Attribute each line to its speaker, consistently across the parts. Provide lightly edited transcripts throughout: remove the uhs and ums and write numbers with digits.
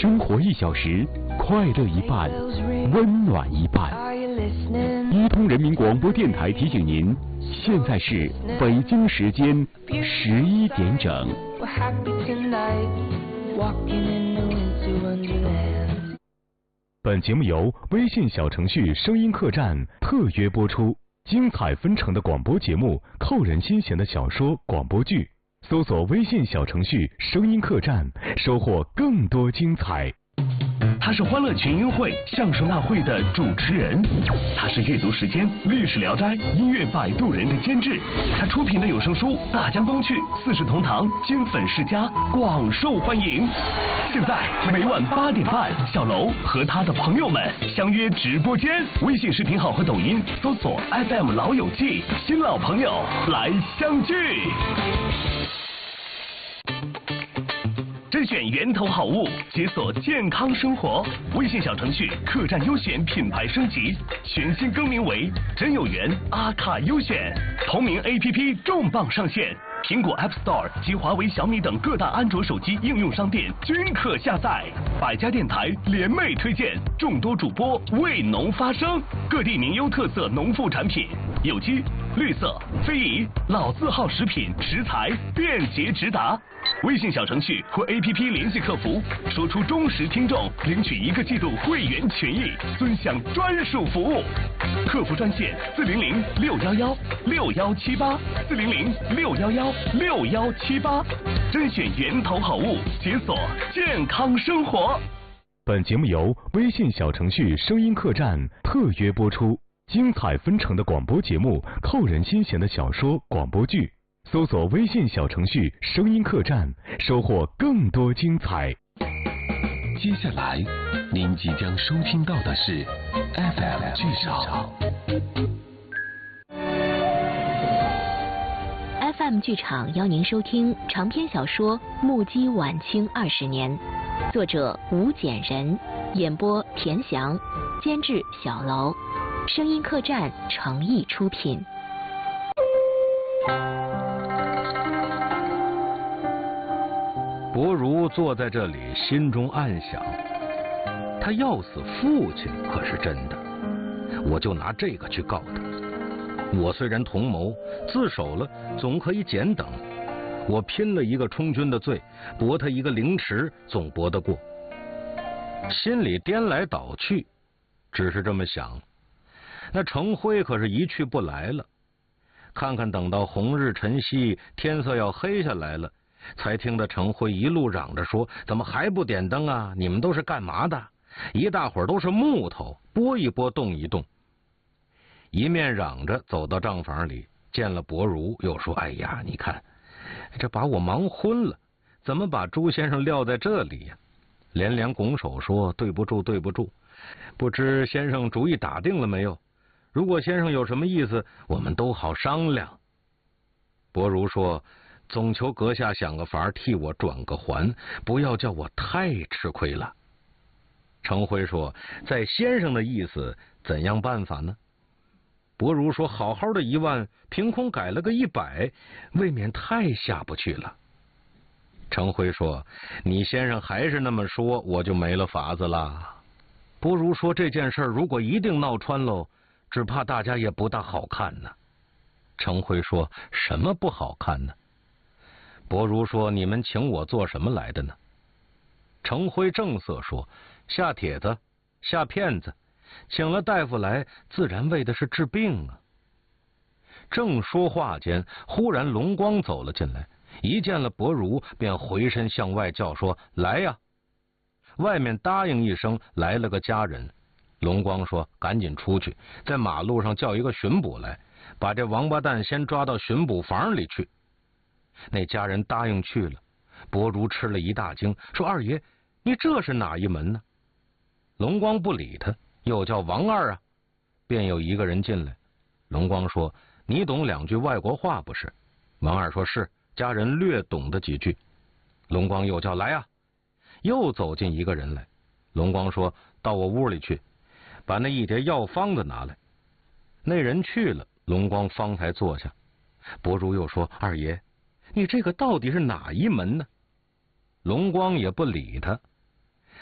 Speaker 1: 生活1小时，快乐一半，温暖一半。伊通人民广播电台提醒您，现在是北京时间11点整。本节目由微信小程序声音客栈特约播出，精彩纷呈的广播节目，扣人心弦的小说、广播剧。搜索微信小程序声音客栈，收获更多精彩。
Speaker 2: 他是欢乐群英会相声大会的主持人，他是阅读时间历史聊斋音乐摆渡人的监制，他出品的有声书《大江东去》四世同堂金粉世家广受欢迎。现在每晚8点半，小楼和他的朋友们相约直播间，微信视频号和抖音搜索 FM 老友记，新老朋友来相聚。甄选源头好物，解锁健康生活。微信小程序客栈优选品牌升级，全新更名为真有缘阿卡优选。同名 APP 重磅上线，苹果 App Store 及华为、小米等各大安卓手机应用商店均可下载。百家电台联袂推荐，众多主播为农发声，各地名优特色农副产品，有机、绿色、非遗、老字号食品食材便捷直达。微信小程序或 APP 联系客服，说出忠实听众，领取1个季度会员权益，尊享专属服务。客服专线400-611-6178，400-611-6178，甄选源头好物，解锁健康生活。
Speaker 1: 本节目由微信小程序声音客栈特约播出，精彩纷呈的广播节目，扣人心弦的小说、广播剧。搜索微信小程序声音客栈，收获更多精彩。
Speaker 2: 接下来您即将收听到的是 FM 剧场。
Speaker 3: FM 剧场邀您收听长篇小说《目击晚清20年》，作者吴简人，演播田翔，监制小楼，声音客栈诚意出品。
Speaker 4: 伯如坐在这里，心中暗想，他要死父亲可是真的，我就拿这个去告他。我虽然同谋，自首了总可以减等，我拼了一个充军的罪，驳他一个凌迟，总驳得过。心里颠来倒去，只是这么想。那程辉可是一去不来了，看看等到红日晨曦，天色要黑下来了，才听得程辉一路嚷着说：“怎么还不点灯啊？你们都是干嘛的？一大伙儿都是木头，拨一拨，动一动。”一面嚷着走到账房里，见了伯如，又说：“哎呀，你看，这把我忙昏了，怎么把朱先生撂在这里呀？”连连拱手说：“对不住，对不住，不知先生主意打定了没有？如果先生有什么意思，我们都好商量。”伯如说：“总求阁下想个法替我转个还，不要叫我太吃亏了。”程辉说：“在先生的意思，怎样办法呢？”伯如说：“好好的1万，凭空改了个100，未免太下不去了。”程辉说：“你先生还是那么说，我就没了法子了。”伯如说：“这件事如果一定闹穿喽，只怕大家也不大好看呢。”程辉说：“什么不好看呢？”伯如说：“你们请我做什么来的呢？”程辉正色说：“下帖子，下骗子，请了大夫来，自然为的是治病啊。”正说话间，忽然龙光走了进来，一见了伯如，便回身向外叫说：“来呀！”外面答应一声，来了个家人。龙光说：“赶紧出去，在马路上叫一个巡捕来，把这王八蛋先抓到巡捕房里去。”那家人答应去了。伯如吃了一大惊，说：“二爷，你这是哪一门呢？”龙光不理他，又叫王二啊，便有一个人进来。龙光说：“你懂2句外国话不是？”王二说：“是。”家人略懂得几句。龙光又叫：“来啊！”又走进一个人来。龙光说：“到我屋里去，把那一叠药方子拿来。”那人去了，龙光方才坐下。伯如又说：“二爷，你这个到底是哪一门呢？”龙光也不理他。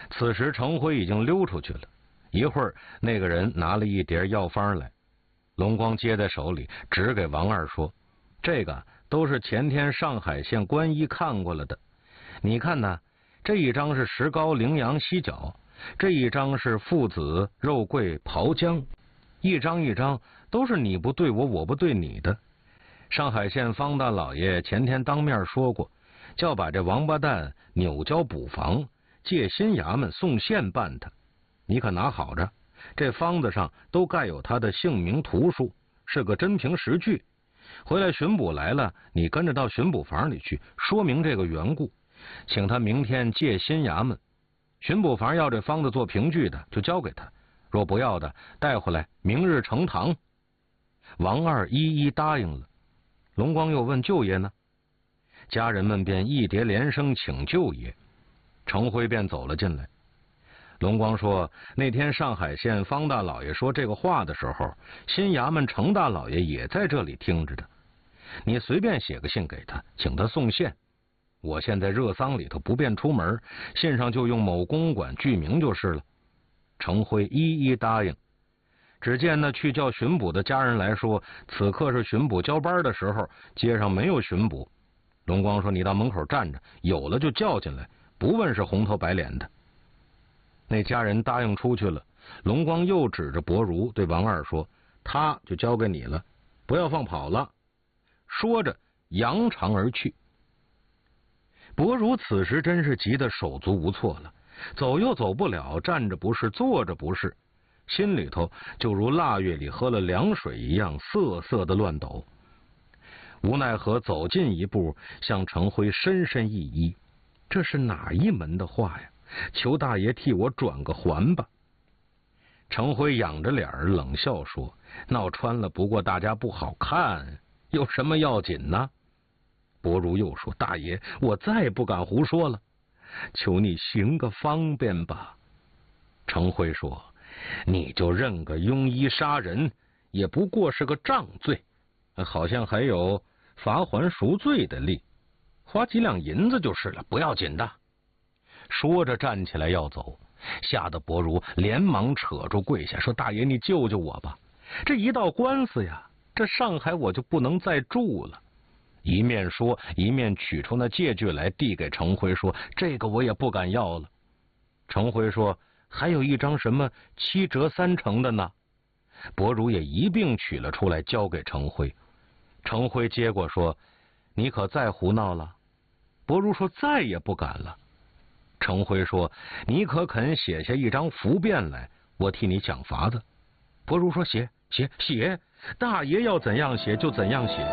Speaker 4: 此时程辉已经溜出去了，一会儿那个人拿了一叠药方来，龙光接在手里，指给王二说：“这个都是前天上海县官医看过了的，你看呢，这一张是石膏羚羊犀角，这一张是附子肉桂炮姜，一张一张都是你不对我，我不对你的。上海县方大老爷前天当面说过，叫把这王八蛋扭交补房，借新衙门送县办他。你可拿好着，这方子上都盖有他的姓名图书，是个真凭实据。回来巡捕来了，你跟着到巡捕房里去，说明这个缘故，请他明天借新衙门。巡捕房要这方子做凭据的，就交给他；若不要的，带回来，明日呈堂。”王二一一答应了。龙光又问舅爷呢？家人们便一叠连声请舅爷。程辉便走了进来。龙光说，那天上海县方大老爷说这个话的时候，新衙门程大老爷也在这里听着的。你随便写个信给他，请他送县。我现在热丧里头不便出门，信上就用某公馆具名就是了。程辉一一答应。只见那去叫巡捕的家人来说，此刻是巡捕交班的时候，街上没有巡捕。龙光说，你到门口站着，有了就叫进来，不问是红头白脸的。那家人答应出去了。龙光又指着薄如对王二说，他就交给你了，不要放跑了。说着扬长而去。薄如此时真是急得手足无措了，走又走不了，站着不是，坐着不是，心里头就如腊月里喝了凉水一样瑟瑟的乱抖。无奈何走近一步，向程辉深深一揖，这是哪一门的话呀？求大爷替我转个还吧。程辉仰着脸冷笑说，闹穿了不过大家不好看，有什么要紧呢？薄如又说，大爷，我再不敢胡说了，求你行个方便吧。程辉说，你就认个庸医杀人，也不过是个杖罪，好像还有罚还赎罪的例，花几两银子就是了，不要紧的。说着站起来要走，吓得薄如连忙扯住跪下，说，大爷你救救我吧，这一道官司呀，这上海我就不能再住了。一面说，一面取出那借据来递给程辉，说，这个我也不敢要了。程辉说，还有一张什么7折3成的呢？薄如也一并取了出来交给程辉。程辉接过说，你可再胡闹了？薄如说，再也不敢了。程辉说，你可肯写下一张符便来，我替你想法子。薄如说，写，大爷要怎样写就怎样写。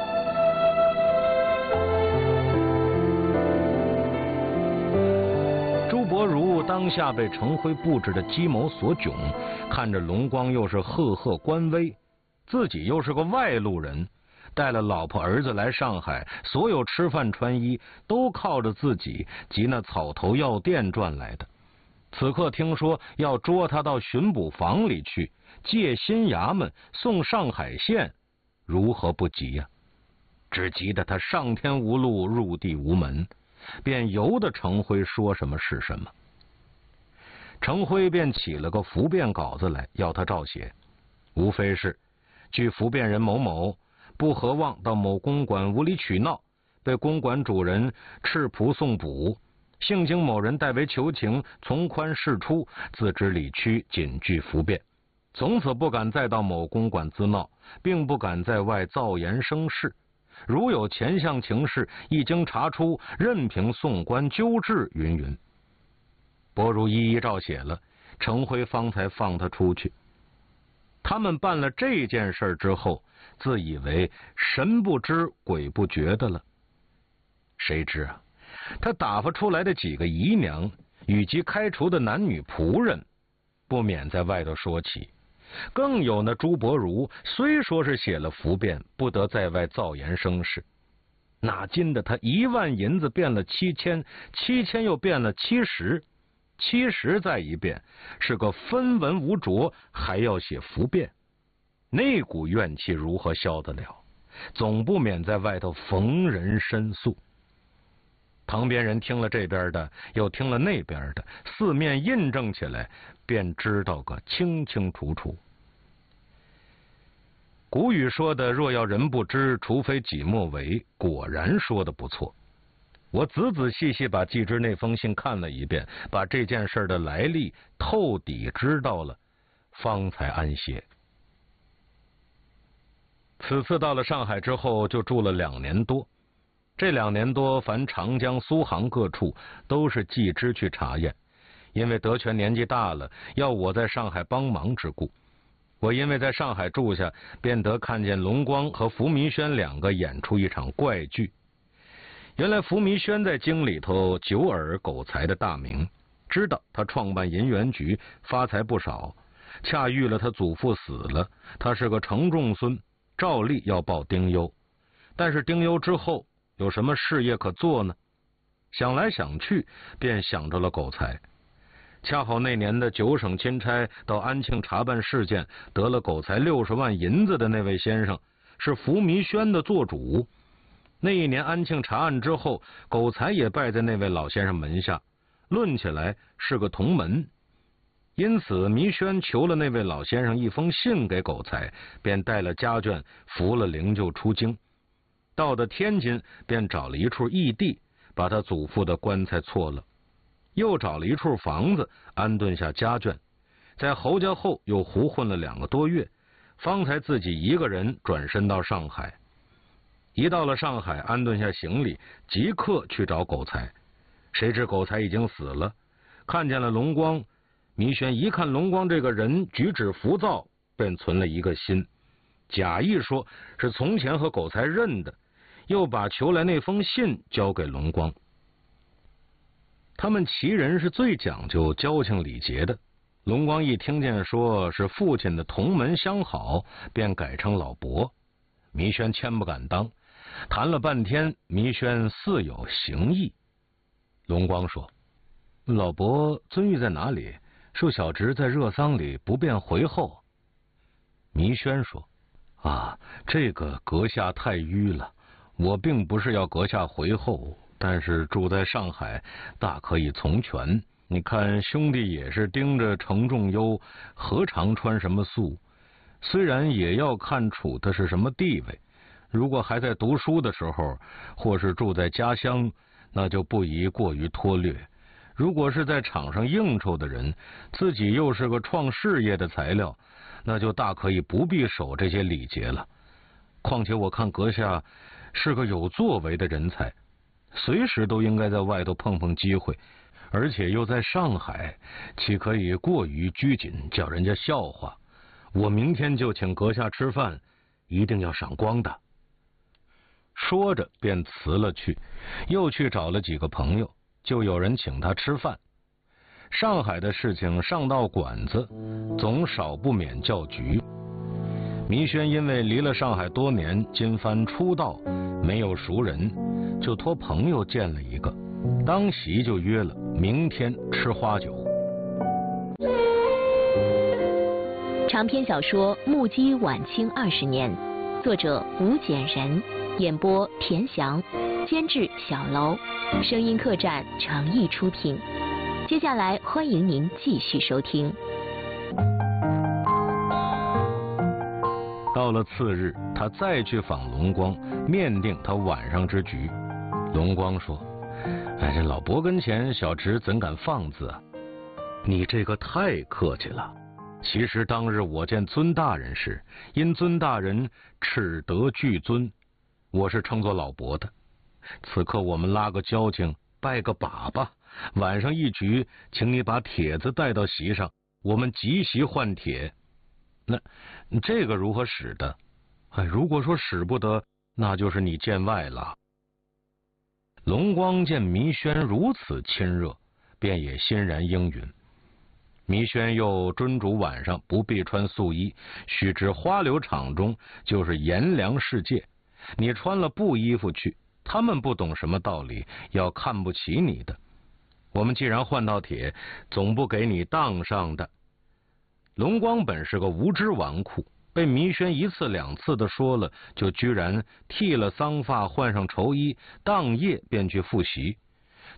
Speaker 4: 朱薄如当下被程辉布置的计谋所窘，看着龙光又是赫赫官威，自己又是个外路人，带了老婆儿子来上海，所有吃饭穿衣都靠着自己及那草头药店赚来的。此刻听说要捉他到巡捕房里去，借新衙门送上海县，如何不急呀？只急得他上天无路，入地无门，便由得程辉说什么是什么。程辉便起了个符便稿子来，要他照写，无非是据符便人某某不合望到某公馆无理取闹，被公馆主人赤仆送捕，幸经某人代为求情，从宽释出，自知理屈，谨具符便，从此不敢再到某公馆滋闹，并不敢在外造言生事。如有前项情事，一经查出，任凭送官纠治，云云。薄如一一照写了，程辉方才放他出去。他们办了这件事之后，自以为神不知鬼不觉的了。谁知啊，他打发出来的几个姨娘以及开除的男女仆人，不免在外头说起。更有那朱薄如，虽说是写了符便，不得在外造言生事，哪禁的他1万银子变了7000，7000又变了70，70再一变，是个分文无着，还要写符便，那股怨气如何消得了？总不免在外头逢人申诉。 旁边人听了这边的，又听了那边的，四面印证起来，便知道个清清楚楚。古语说的若要人不知，除非己莫为，果然说的不错。我仔仔细细把季之那封信看了一遍，把这件事的来历透底知道了，方才安歇。此次到了上海之后，就住了2年多。这2年多，凡长江、苏杭各处都是季之去查验，因为德全年纪大了，要我在上海帮忙之故。我因为在上海住下，便得看见龙光和福弥轩2个演出一场怪剧。原来福弥轩在京里头久耳苟才的大名，知道他创办银元局发财不少，恰遇了他祖父死了，他是个承重孙，照例要报丁忧。但是丁忧之后有什么事业可做呢？想来想去，便想着了苟才。恰好那年的9省钦差到安庆查办事件，得了苟才60万银子的那位先生，是福弥轩的做主。那一年安庆查案之后，苟才也拜在那位老先生门下，论起来是个同门。因此弥轩求了那位老先生一封信给苟才，便带了家眷扶了灵柩出京。到了天津，便找了一处异地，把他祖父的棺材错了，又找了一处房子安顿下家眷，在侯家后又胡混了2个多月，方才自己一个人转身到上海。一到了上海，安顿下行李，即刻去找苟才。谁知苟才已经死了，看见了龙光。弥轩一看龙光这个人举止浮躁，便存了一个心，假意说是从前和苟才认的，又把求来那封信交给龙光。他们齐人是最讲究交情礼节的。龙光一听见说是父亲的同门相好，便改称老伯。弥轩千不敢当，谈了半天，弥轩似有行意。龙光说：“老伯尊誉在哪里？恕小侄在热丧里不便回后。”弥轩说：“啊，这个阁下太迂了，我并不是要阁下回后，但是住在上海，大可以从权。你看兄弟也是盯着承重忧，何尝穿什么素？虽然也要看处他是什么地位。如果还在读书的时候，或是住在家乡，那就不宜过于拖略。如果是在场上应酬的人，自己又是个创事业的材料，那就大可以不必守这些礼节了。况且我看阁下是个有作为的人才，随时都应该在外头碰碰机会，而且又在上海，岂可以过于拘谨，叫人家笑话？我明天就请阁下吃饭，一定要赏光的。”说着便辞了去，又去找了几个朋友，就有人请他吃饭。上海的事情上到馆子，总少不免叫局。弥轩因为离了上海多年，今番出道，没有熟人，就托朋友见了一个，当席就约了明天吃花酒。
Speaker 3: 长篇小说《目击晚清20年》，作者吴简人，演播田翔，监制小楼，声音客栈诚意出品。接下来欢迎您继续收听。
Speaker 4: 到了次日，他再去访龙光，面定他晚上之局。龙光说：“哎，这老伯跟前，小侄怎敢放肆啊？你这个太客气了。其实当日我见尊大人时，因尊大人耻德俱尊，我是称作老伯的。此刻我们拉个交情，拜个把吧，晚上一局，请你把帖子带到席上，我们即席换帖。那这个如何使的？如果说使不得，那就是你见外了。”龙光见弥轩如此亲热，便也欣然应允。弥轩又遵嘱晚上不必穿素衣，须知花柳场中就是炎凉世界，你穿了布衣服去，他们不懂什么道理，要看不起你的。我们既然换到帖，总不给你当上的。龙光本是个无知纨绔，被弥轩1次2次的说了，就居然剃了丧发，换上绸衣，当夜便去复习。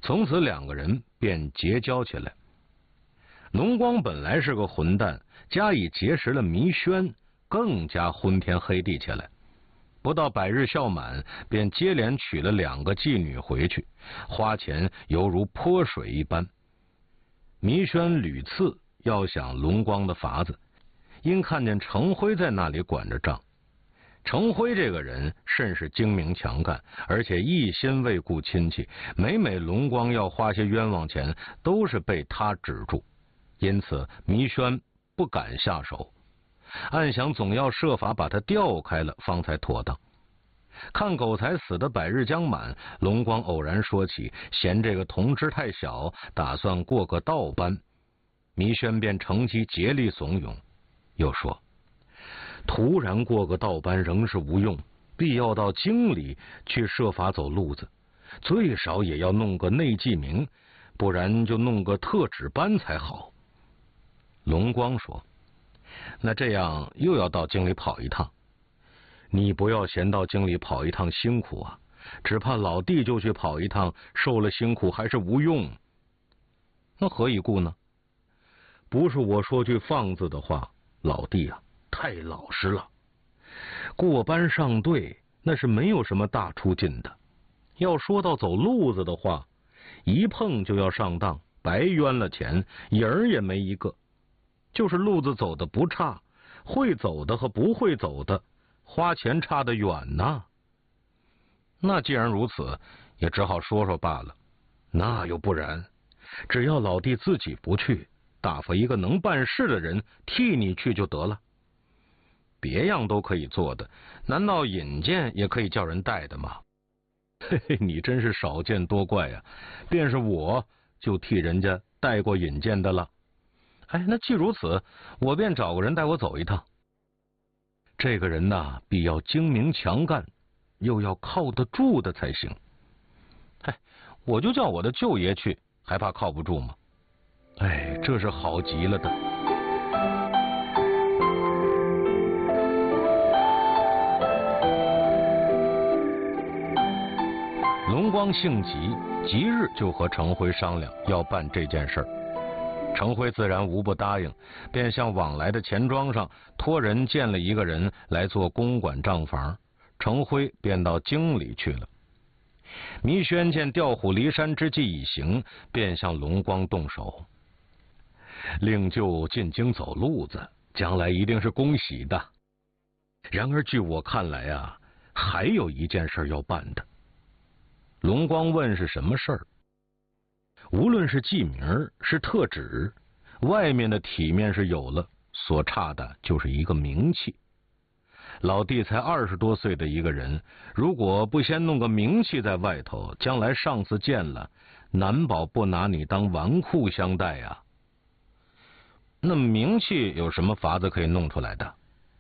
Speaker 4: 从此两个人便结交起来。龙光本来是个混蛋，加以结识了弥轩，更加昏天黑地起来。不到100日孝满，便接连娶了2个妓女回去，花钱犹如泼水一般。弥轩屡次要想龙光的法子，因看见程辉在那里管着账。程辉这个人甚是精明强干，而且一心为顾亲戚，每龙光要花些冤枉钱，都是被他止住。因此弥轩不敢下手，暗想总要设法把他调开了，方才妥当。看狗才死的100日将满，龙光偶然说起，嫌这个童枝太小，打算过个道班。弥轩便乘机竭力怂恿，又说突然过个道班仍是无用，必要到京里去设法走路子，最少也要弄个内记名，不然就弄个特指班才好。龙光说，那这样又要到京里跑一趟，你不要嫌到京里跑一趟辛苦啊，只怕老弟就去跑一趟，受了辛苦还是无用。那何以故呢？不是我说句放字的话，老弟啊太老实了，过班上队那是没有什么大出进的，要说到走路子的话，一碰就要上当，白冤了钱，影儿也没一个。就是路子走的不差，会走的和不会走的花钱差得远呐。那既然如此，也只好说说罢了。那又不然，只要老弟自己不去，打发一个能办事的人替你去就得了。别样都可以做的，难道引荐也可以叫人带的吗？嘿嘿，你真是少见多怪呀！便是我就替人家带过引荐的了。哎，那既如此，我便找个人带我走一趟。这个人呐，必要精明强干，又要靠得住的才行。哎，我就叫我的舅爷去，还怕靠不住吗？哎，这是好极了的。龙光性急，即日就和程辉商量要办这件事儿。程辉自然无不答应，便向往来的钱庄上托人见了一个人来做公管账房，程辉便到京里去了。弥轩见调虎离山之计已行，便向龙光动手。令舅进京走路子，将来一定是恭喜的。然而据我看来啊，还有一件事要办的。龙光问是什么事儿？无论是记名是特指，外面的体面是有了，所差的就是一个名气。老弟才20多岁的一个人，如果不先弄个名气在外头，将来上司见了，难保不拿你当纨绔相待呀。那名气有什么法子可以弄出来的？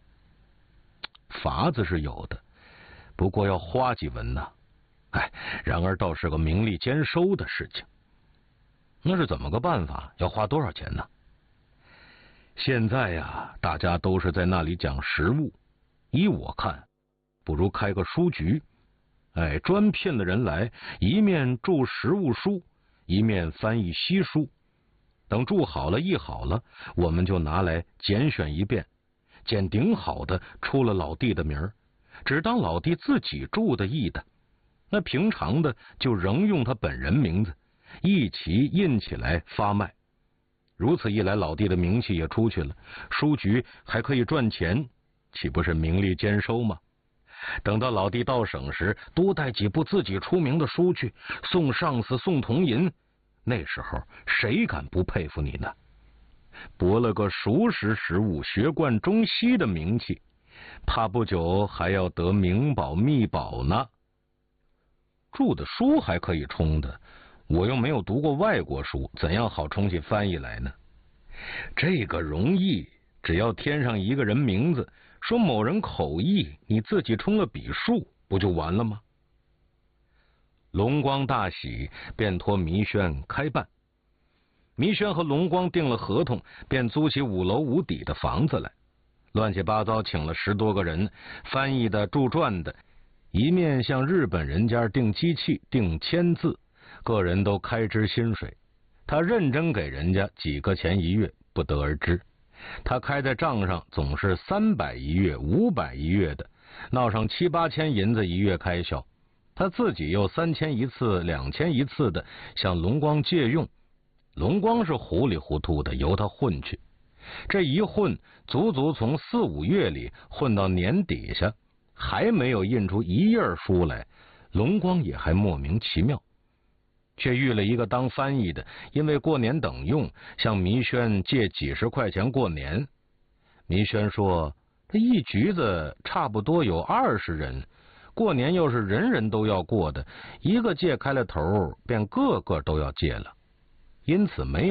Speaker 4: 法子是有的，不过要花几文呐。哎，然而倒是个名利兼收的事情。那是怎么个办法？要花多少钱呢？现在呀，大家都是在那里讲实务，依我看，不如开个书局，哎，专聘的人来，一面注实务书，一面翻译西书。等注好了、译好了，我们就拿来拣选一遍，拣顶好的出了老弟的名儿，只当老弟自己注的译的。那平常的就仍用他本人名字一起印起来发卖。如此一来，老弟的名气也出去了，书局还可以赚钱，岂不是名利兼收吗？等到老弟到省时，多带几部自己出名的书去，送上司送铜银，那时候谁敢不佩服你呢？博了个熟识时务、学贯中西的名气，怕不久还要得名宝秘宝呢。注的书还可以充的，我又没有读过外国书，怎样好充起翻译来呢？这个容易，只要添上一个人名字，说某人口译，你自己充了笔数，不就完了吗？龙光大喜，便托弥轩开办。弥轩和龙光订了合同，便租起5楼5底的房子来，乱七八糟请了10多个人，翻译的、铸撰的，一面向日本人家订机器、订签字， 个人都开支薪水，他认真给人家几个钱一月不得而知。他开在账上总是300一月、500一月的，闹上7、8千银子一月开销。他自己又3000一次、2000一次的向龙光借用，龙光是糊里糊涂的由他混去。这一混，足足从4、5月里混到年底下，还没有印出一页书来，龙光也还莫名其妙。却遇了一个当翻译的，因为过年等用，向弥轩借几10块钱过年。弥轩说，这一局子差不多有20人，过年又是人人都要过的，一个借开了头，便个个都要借了，因此没有